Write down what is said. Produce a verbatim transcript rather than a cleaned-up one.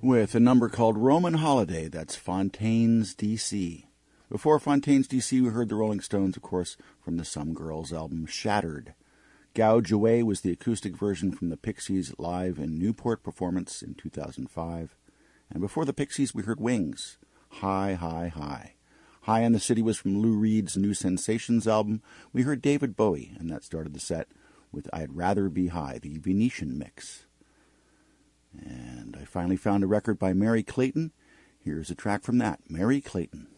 with a number called Roman Holiday. That's Fontaines, D C Before Fontaines, D C, we heard the Rolling Stones, of course, from the Some Girls album Shattered. Gouge Away was the acoustic version from the Pixies' live in Newport performance in two thousand five. And before the Pixies, we heard Wings, High, High, High. High in the City was from Lou Reed's New Sensations album. We heard David Bowie, and that started the set with I'd Rather Be High, the Venetian mix. And I finally found a record by Mary Clayton. Here's a track from that, Mary Clayton.